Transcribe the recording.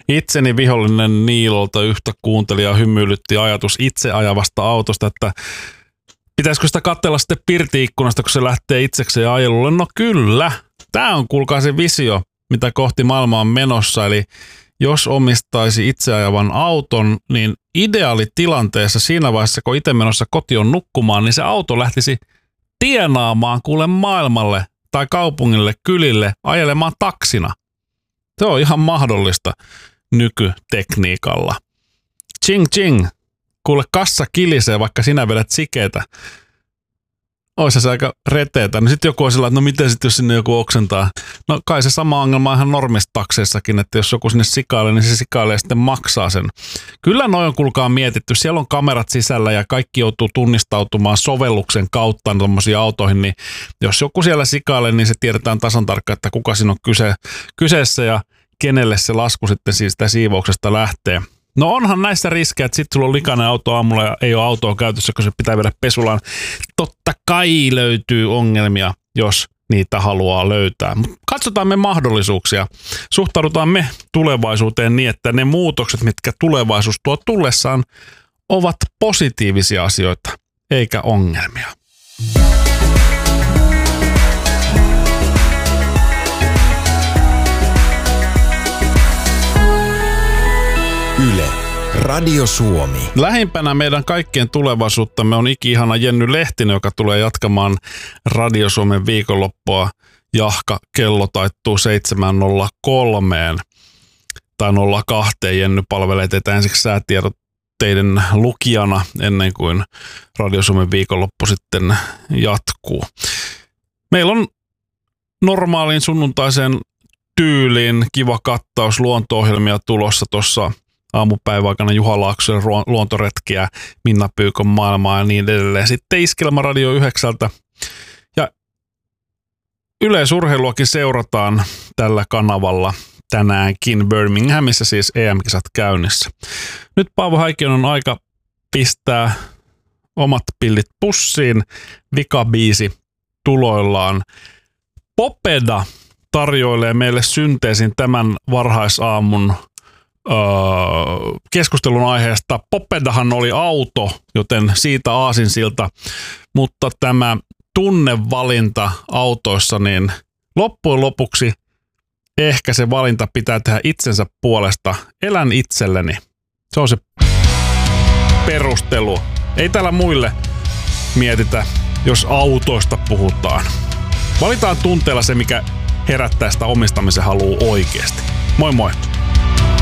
Itseni vihollinen Niilolta yhtä kuuntelijaa hymyilytti ajatus itse ajavasta autosta, että pitäisikö sitä katsella sitten pirti-ikkunasta, kun se lähtee itsekseen ajelulle? No kyllä. Tämä on, kuulkaa, se visio, mitä kohti maailma on menossa. Eli jos omistaisi itseajavan auton, niin ideaalitilanteessa siinä vaiheessa, kun itse menossa kotiin nukkumaan, niin se auto lähtisi tienaamaan kuule maailmalle tai kaupungille, kylille, ajelemaan taksina. Se on ihan mahdollista nykytekniikalla. Ching ching. Kuule, kassa kilisee, vaikka sinä vedät sikeitä. Oissa se aika reteetä. Niin sitten joku on sillä, että no miten sitten, jos sinne joku oksentaa? No kai se sama ongelma ihan normistakseissakin, että jos joku sinne sikailee, niin se sikailee ja sitten maksaa sen. Kyllä noin on, kuulkaa, mietitty. Siellä on kamerat sisällä ja kaikki joutuu tunnistautumaan sovelluksen kautta tuommoisiin autoihin, niin jos joku siellä sikailee, niin se tiedetään tasan tarkkaan, että kuka siinä on kyseessä ja kenelle se lasku sitten siis sitä siivouksesta lähtee. No onhan näissä riskejä, että sitten sulla on likainen auto aamulla ja ei ole autoa käytössä, kun se pitää viedä pesulaan. Totta kai löytyy ongelmia, jos niitä haluaa löytää. Mutta katsotaan me mahdollisuuksia. Suhtaudutaan me tulevaisuuteen niin, että ne muutokset, mitkä tulevaisuus tuo tullessaan, ovat positiivisia asioita, eikä ongelmia. Yle, Radio Suomi. Lähimpänä meidän kaikkien tulevaisuuttamme on iki-ihana Jenny Lehtinen, joka tulee jatkamaan Radio Suomen viikonloppua. Jahka kello taittuu 7.03 tai 02. Jenny palvelee teitä ensiksi säätiedotteiden lukijana ennen kuin Radio Suomen viikonloppu sitten jatkuu. Meillä on normaaliin sunnuntaiseen tyyliin kiva kattaus luonto-ohjelmia tulossa tuossa aamupäivän aikana, Juha Laaksonen luontoretkiä, Minna Pyykon maailmaa ja niin edelleen. Sitten Iskelmä Radio 9. Ja yleisurheiluakin seurataan tällä kanavalla tänäänkin Birminghamissa, siis EM-kisat käynnissä. Nyt Paavo Häikkiön on aika pistää omat pillit pussiin. Vikabiisi tuloillaan. Popeda tarjoilee meille synteesin tämän varhaisaamun keskustelun aiheesta. Popedahan oli auto, joten siitä aasinsilta, mutta tämä tunnevalinta autoissa, niin loppujen lopuksi ehkä se valinta pitää tehdä itsensä puolesta. Elän itselleni. Se on se perustelu. Ei täällä muille mietitä, jos autoista puhutaan. Valitaan tunteella se, mikä herättää sitä omistamisen halua oikeasti. Moi moi!